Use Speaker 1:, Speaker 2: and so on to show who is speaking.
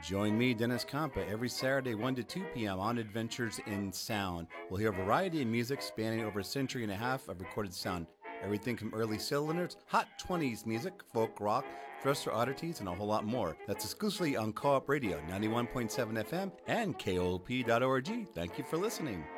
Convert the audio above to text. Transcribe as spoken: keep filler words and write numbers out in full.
Speaker 1: Join me, Dennis Campa, every Saturday, one to two p.m. on Adventures in Sound. We'll hear a variety of music spanning over a century and a half of recorded sound. Everything from early cylinders, hot twenties music, folk rock, thruster oddities, and a whole lot more. That's exclusively on Co-op Radio, ninety-one point seven F M and K O P dot org. Thank you for listening.